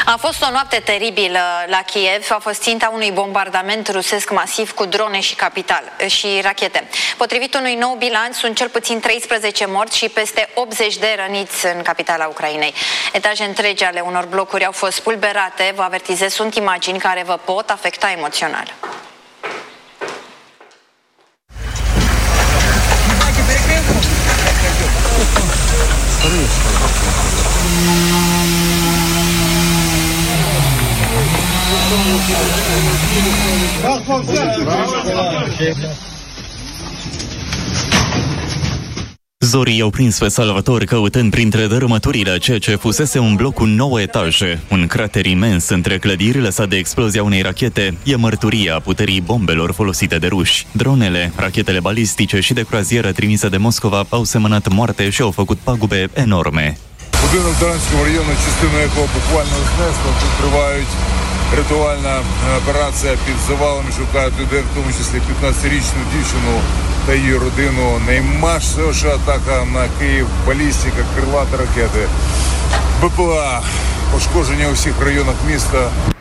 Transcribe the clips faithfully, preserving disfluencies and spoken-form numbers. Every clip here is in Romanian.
A fost o noapte teribilă la Kiev, a fost ținta unui bombardament rusesc masiv cu drone și capital și rachete. Potrivit unui nou bilanț, sunt cel puțin treisprezece morți și peste optzeci de răniți în capitala Ucrainei. Etaje întregi ale unor blocuri au fost spulberate, vă avertizez, sunt imagini care vă pot afecta emoțional. Zorii au prins pe salvatori căutând printre dărâmăturile ceea ce fusese un bloc cu nouă etaje. Un crater imens între clădiri lăsat de explozia unei rachete e mărturia puterii bombelor folosite de ruși. Dronele, rachetele balistice și de croazieră trimise de Moscova au semănat moarte și au făcut pagube enorme. Будинок Дарницького району, частину якого буквально знесло, тут тривають рятувальна операція під завалами, шукають людей, в тому числі п'ятнадцятирічну дівчину та її родину. Наймасовіша атака на Київ, балістика, крилаті ракети, БПЛА, пошкодження у всіх районах міста.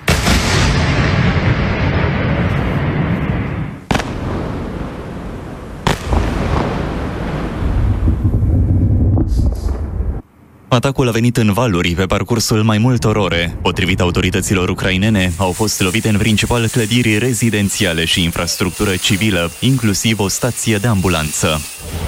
Atacul a venit în valuri pe parcursul mai multor ore. Potrivit autorităților ucrainene, au fost lovite în principal clădiri rezidențiale și infrastructură civilă, inclusiv o stație de ambulanță.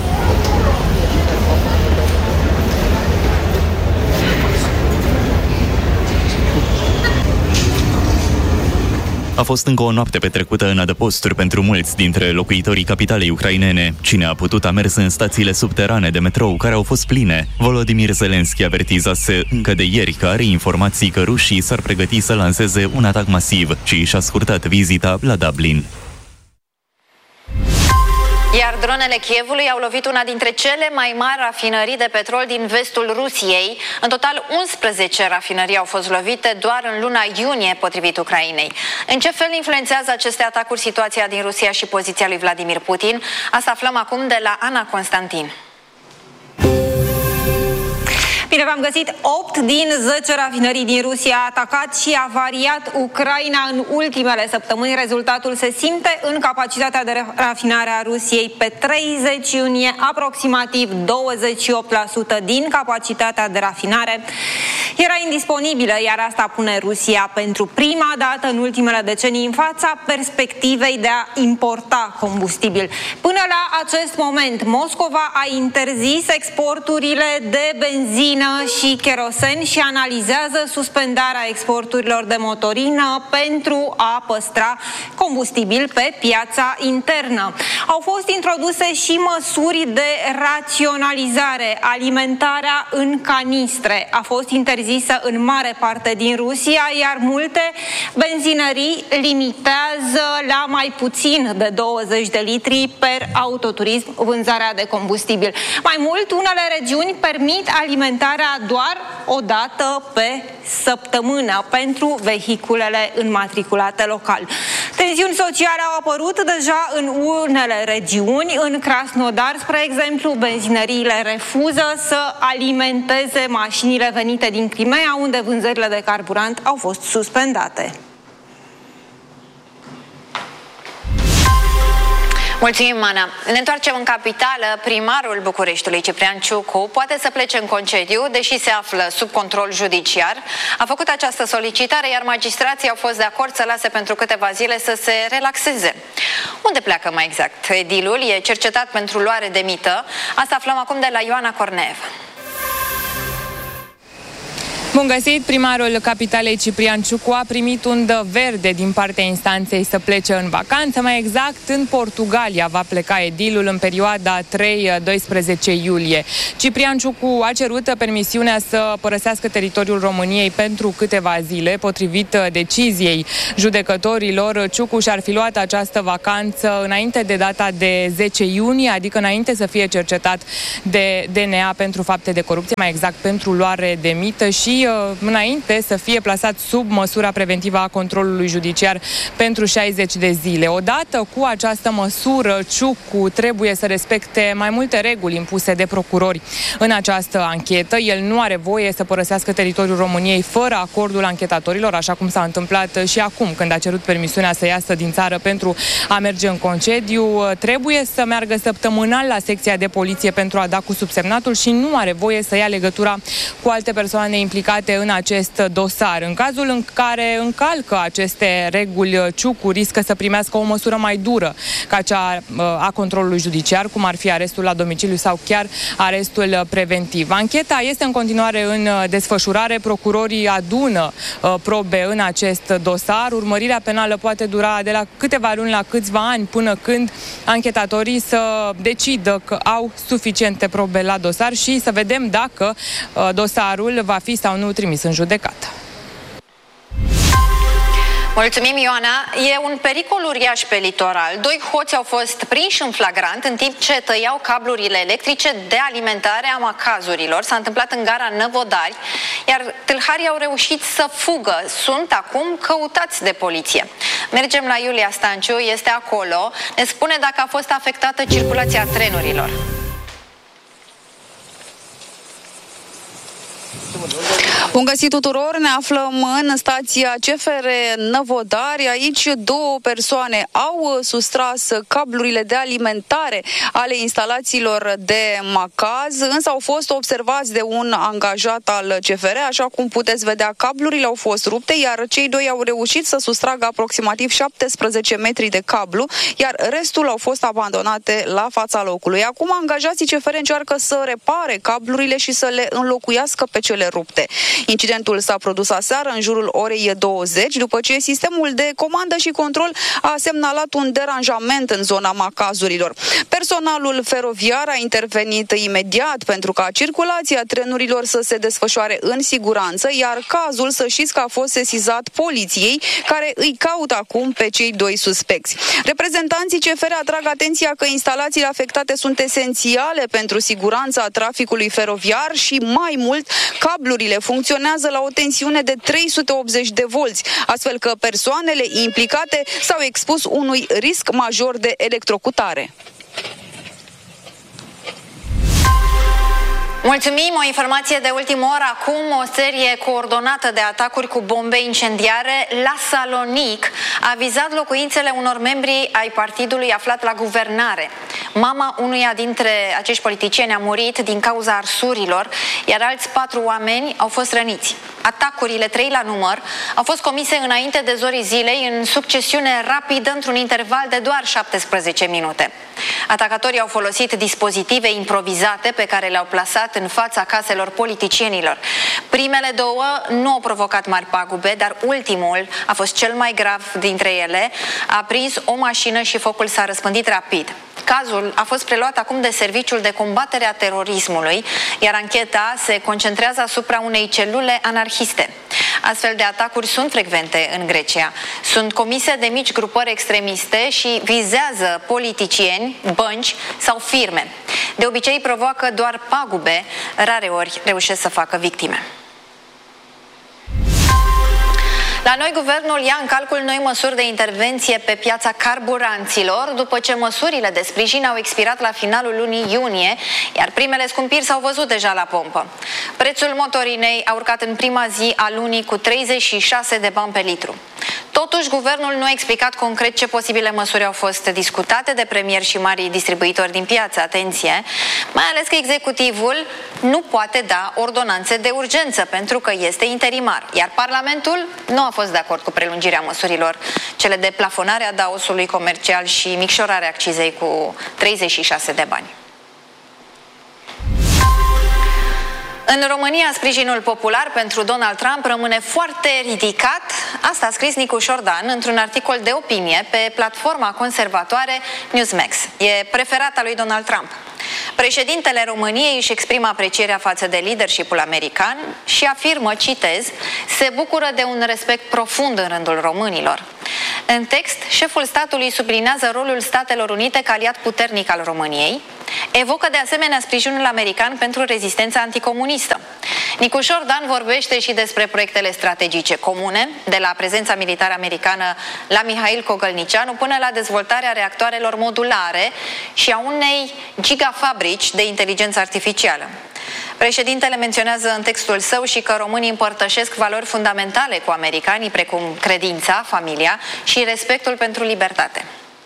A fost încă o noapte petrecută în adăposturi pentru mulți dintre locuitorii capitalei ucrainene. Cine a putut a mers în stațiile subterane de metrou, care au fost pline. Volodymyr Zelensky avertizase încă de ieri că are informații că rușii s-ar pregăti să lanseze un atac masiv și și-a scurtat vizita la Dublin. Iar dronele Kievului au lovit una dintre cele mai mari rafinării de petrol din vestul Rusiei. În total, unsprezece rafinării au fost lovite doar în luna iunie, potrivit Ucrainei. În ce fel influențează aceste atacuri situația din Rusia și poziția lui Vladimir Putin? Asta aflăm acum de la Ana Constantin. Bine v-am găsit! opt din zece rafinării din Rusia a atacat și avariat Ucraina în ultimele săptămâni. Rezultatul se simte în capacitatea de rafinare a Rusiei. Pe treizeci iunie, aproximativ douăzeci și opt la sută din capacitatea de rafinare era indisponibilă, iar asta pune Rusia pentru prima dată în ultimele decenii în fața perspectivei de a importa combustibil. Până la acest moment, Moscova a interzis exporturile de benzină și kerosen și analizează suspendarea exporturilor de motorină pentru a păstra combustibil pe piața internă. Au fost introduse și măsuri de raționalizare. Alimentarea în canistre a fost interzisă în mare parte din Rusia, iar multe benzinării limitează la mai puțin de douăzeci de litri per autoturism vânzarea de combustibil. Mai mult, unele regiuni permit alimentarea doar o dată pe săptămână pentru vehiculele înmatriculate local. Tensiuni sociale au apărut deja în unele regiuni. În Krasnodar, spre exemplu, benzinăriile refuză să alimenteze mașinile venite din Crimea, unde vânzările de carburant au fost suspendate. Mulțumim, Ana. Ne întoarcem în capitală. Primarul Bucureștiului, Ciprian Ciucu, poate să plece în concediu, deși se află sub control judiciar. A făcut această solicitare, iar magistrații au fost de acord să lase pentru câteva zile să se relaxeze. Unde pleacă mai exact? Edilul e cercetat pentru luare de mită. Asta aflăm acum de la Ioana Corneev. Bun găsit! Primarul capitalei Ciprian Ciucu a primit undă verde din partea instanței să plece în vacanță. Mai exact, în Portugalia va pleca edilul în perioada trei doisprezece iulie. Ciprian Ciucu a cerut permisiunea să părăsească teritoriul României pentru câteva zile. Potrivit deciziei judecătorilor, Ciucu și-ar fi luat această vacanță înainte de data de zece iunie, adică înainte să fie cercetat de D N A pentru fapte de corupție, mai exact pentru luare de mită și înainte să fie plasat sub măsura preventivă a controlului judiciar pentru șaizeci de zile. Odată cu această măsură, Ciucu trebuie să respecte mai multe reguli impuse de procurori în această anchetă. El nu are voie să părăsească teritoriul României fără acordul anchetatorilor, așa cum s-a întâmplat și acum când a cerut permisiunea să iasă din țară pentru a merge în concediu. Trebuie să meargă săptămânal la secția de poliție pentru a da cu subsemnatul și nu are voie să ia legătura cu alte persoane implicate în acest dosar. În cazul în care încalcă aceste reguli, Ciucu riscă să primească o măsură mai dură ca cea a controlului judiciar, cum ar fi arestul la domiciliu sau chiar arestul preventiv. Ancheta este în continuare în desfășurare. Procurorii adună probe în acest dosar. Urmărirea penală poate dura de la câteva luni la câțiva ani până când anchetatorii să decidă că au suficiente probe la dosar și să vedem dacă dosarul va fi sau nu trimis în judecată. Mulțumim, Ioana. E un pericol uriaș pe litoral. Doi hoți au fost prinși în flagrant în timp ce tăiau cablurile electrice de alimentare a macazurilor. S-a întâmplat în gara Năvodari, iar tâlharii au reușit să fugă. Sunt acum căutați de poliție. Mergem la Iulia Stanciu, este acolo. Ne spune dacă a fost afectată circulația trenurilor. Bun găsit tuturor, ne aflăm în stația C F R Năvodari. Aici două persoane au sustras cablurile de alimentare ale instalațiilor de macaz, însă au fost observați de un angajat al C F R. Așa cum puteți vedea, cablurile au fost rupte, iar cei doi au reușit să sustragă aproximativ șaptesprezece metri de cablu, iar restul au fost abandonate la fața locului. Acum angajații C F R încearcă să repare cablurile și să le înlocuiască pe cele rupte. Incidentul s-a produs aseară în jurul orei douăzeci, după ce sistemul de comandă și control a semnalat un deranjament în zona macazurilor. Personalul feroviar a intervenit imediat pentru ca circulația trenurilor să se desfășoare în siguranță, iar cazul, să știți că a fost sesizat poliției, care îi caută acum pe cei doi suspecți. Reprezentanții C F R atrag atenția că instalațiile afectate sunt esențiale pentru siguranța traficului feroviar și, mai mult, cablurile funcționează la o tensiune de trei sute optzeci de volți, astfel că persoanele implicate s-au expus unui risc major de electrocutare. Mulțumim, o informație de ultimă oră. Acum o serie coordonată de atacuri cu bombe incendiare la Salonic a vizat locuințele unor membri ai partidului aflat la guvernare. Mama unuia dintre acești politicieni a murit din cauza arsurilor, iar alți patru oameni au fost răniți. Atacurile, trei la număr, au fost comise înainte de zorii zilei în succesiune rapidă într-un interval de doar șaptesprezece minute. Atacatorii au folosit dispozitive improvizate pe care le-au plasat în fața caselor politicienilor. Primele două nu au provocat mari pagube, dar ultimul a fost cel mai grav dintre ele. A prins o mașină și focul s-a răspândit rapid. Cazul a fost preluat acum de Serviciul de Combatere a Terorismului, iar ancheta se concentrează asupra unei celule anarhiste. Astfel de atacuri sunt frecvente în Grecia. Sunt comise de mici grupări extremiste și vizează politicieni, bănci sau firme. De obicei provoacă doar pagube, rareori reușesc să facă victime. La noi, guvernul ia în calcul noi măsuri de intervenție pe piața carburanților, după ce măsurile de sprijin au expirat la finalul lunii iunie, iar primele scumpiri s-au văzut deja la pompă. Prețul motorinei a urcat în prima zi a lunii cu treizeci și șase de bani pe litru. Totuși, guvernul nu a explicat concret ce posibile măsuri au fost discutate de premier și mari distribuitori din piață. Atenție! Mai ales că executivul nu poate da ordonanțe de urgență pentru că este interimar, iar Parlamentul nu a fost de acord cu prelungirea măsurilor, cele de plafonare a daosului comercial și micșorarea accizei cu treizeci și șase de bani. În România, sprijinul popular pentru Donald Trump rămâne foarte ridicat. Asta a scris Nicu Șordan într-un articol de opinie pe platforma conservatoare Newsmax. E preferata lui Donald Trump. Președintele României își exprimă aprecierea față de leadership-ul american și afirmă, citez, se bucură de un respect profund în rândul românilor. În text, șeful statului sublinează rolul Statelor Unite ca aliat puternic al României, evocă de asemenea sprijinul american pentru rezistența anticomunistă. Nicușor Dan vorbește și despre proiectele strategice comune, de la prezența militară americană la Mihail Cogălnicianu până la dezvoltarea reactoarelor modulare și a unei gigafabrici de inteligență artificială. Președintele menționează în textul său și că românii împărtășesc valori fundamentale cu americanii, precum credința, familia și respectul pentru libertate.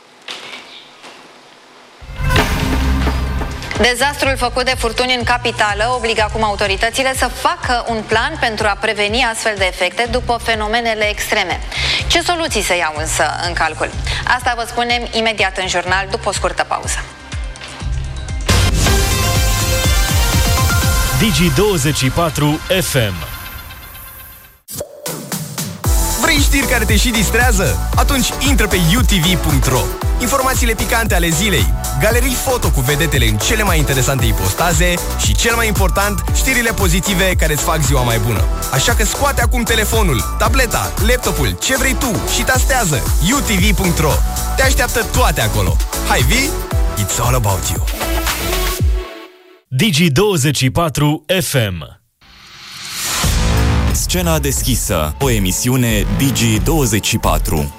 Dezastrul făcut de furtuni în capitală obligă acum autoritățile să facă un plan pentru a preveni astfel de efecte după fenomenele extreme. Ce soluții se iau însă în calcul? Asta vă spunem imediat în jurnal, după o scurtă pauză. Digi douăzeci și patru F M. Vrei știri care te și distrează? Atunci intră pe u t v punct r o. Informațiile picante ale zilei, galerii foto cu vedetele în cele mai interesante ipostaze și, cel mai important, știrile pozitive care îți fac ziua mai bună. Așa că scoate acum telefonul, tableta, laptopul, ce vrei tu și tastează u t v punct r o. Te așteaptă toate acolo. Hai, vii? It's all about you. Digi douăzeci și patru F M. Scena deschisă, o emisiune Digi douăzeci și patru.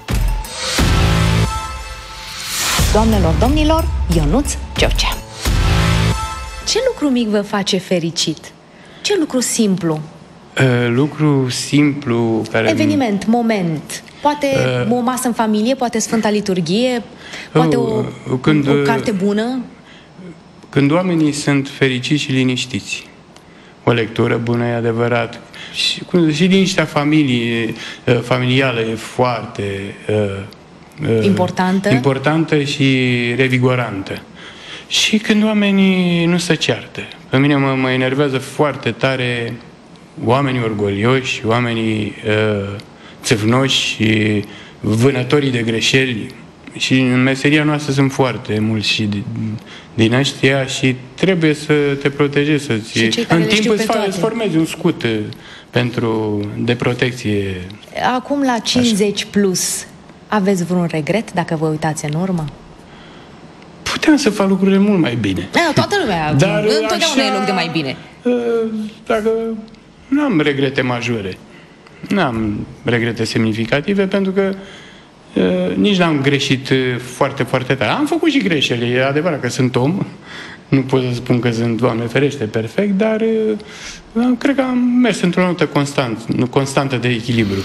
Doamnelor, domnilor, Ionuț George. Ce lucru mic vă face fericit? Ce lucru simplu? Uh, lucru simplu care... Eveniment, moment. Poate uh, o masă în familie, poate Sfânta Liturghie, poate uh, o, când, o carte bună. Când oamenii sunt fericiți și liniștiți. O lectură bună, e adevărat. Și, și liniștea familiei, familială e foarte uh, importantă. importantă și revigorantă. Și când oamenii nu se ceartă. Pe mine mă, mă enervează foarte tare oamenii orgolioși, oamenii uh, țâvnoși și vânătorii de greșeli. Și în meseria noastră sunt foarte mulți și din ăștia și trebuie să te protejezi, să-ți... În timp îți, îți formezi un scut pentru, de protecție. Acum la cincizeci așa. Plus, aveți vreun regret dacă vă uitați în urmă? Puteam să fac lucrurile mult mai bine. Da, toată lumea, dar întotdeauna așa, e loc de mai bine. Dacă n-am regrete majore, n-am regrete semnificative, pentru că Uh, nici n-am greșit uh, foarte, foarte tare. Am făcut și greșeli, e adevărat că sunt om, nu pot să spun că sunt, Doamne ferește, perfect, dar uh, cred că am mers într-o notă constant, constantă de echilibru.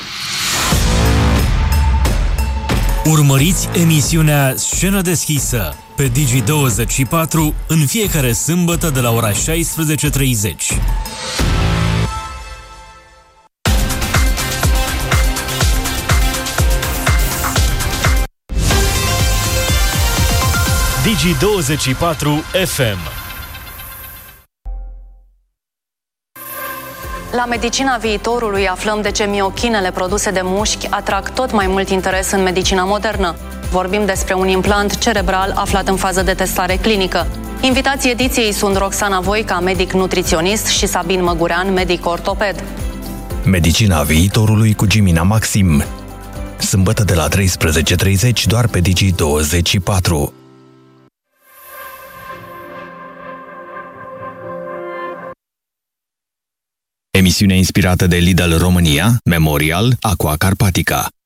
Urmăriți emisiunea Scenă deschisă pe Digi douăzeci și patru în fiecare sâmbătă de la ora șaisprezece treizeci. Digi douăzeci și patru F M. La Medicina Viitorului aflăm de ce miochinele produse de mușchi atrag tot mai mult interes în medicina modernă. Vorbim despre un implant cerebral aflat în fază de testare clinică. Invitații ediției sunt Roxana Voica, medic nutriționist, și Sabin Măgurean, medic ortoped. Medicina Viitorului cu Gimina Maxim. Sâmbătă de la treisprezece treizeci doar pe Digi douăzeci și patru. Emisiune inspirată de Lidl România, Memorial, Aqua Carpatica.